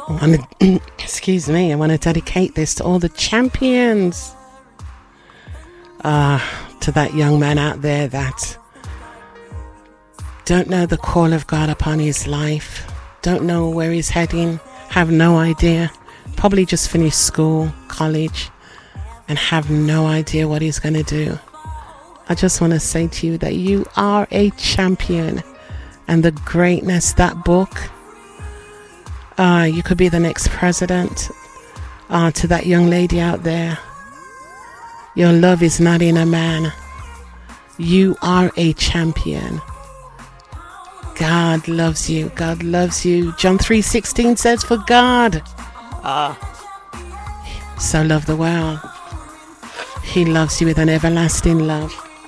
Excuse me, I want to dedicate this to all the champions. To that young man out there that don't know the call of God upon his life, don't know where he's heading, have no idea, probably just finished school, college, and have no idea what he's going to do. I just want to say to you that you are a champion, and the greatness, that book, you could be the next president. To that young lady out there, your love is not in a man. You are a champion. God loves you. God loves you. John 3:16 says, for God so loved the world. He loves you with an everlasting love.